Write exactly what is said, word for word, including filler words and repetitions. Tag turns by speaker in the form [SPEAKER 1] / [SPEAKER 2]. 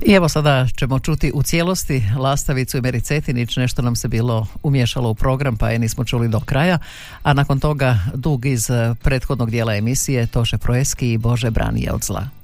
[SPEAKER 1] I evo sada ćemo čuti u cijelosti Lastavicu i Meri Cetinić, nešto nam se bilo umiješalo u program pa je nismo čuli do kraja, a nakon toga dug iz prethodnog dijela emisije Toše Proeski i Bože brani je od zla.